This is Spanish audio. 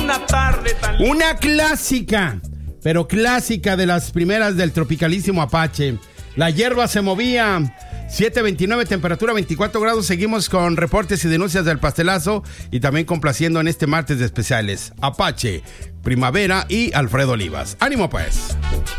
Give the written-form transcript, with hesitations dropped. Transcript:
una tarde tan... Una clásica, pero clásica de las primeras del tropicalísimo Apache. La hierba se movía. 7:29, temperatura 24 grados. Seguimos con reportes y denuncias del pastelazo y también complaciendo en este martes de especiales. Apache, Primavera y Alfredo Olivas. ¡Ánimo pues!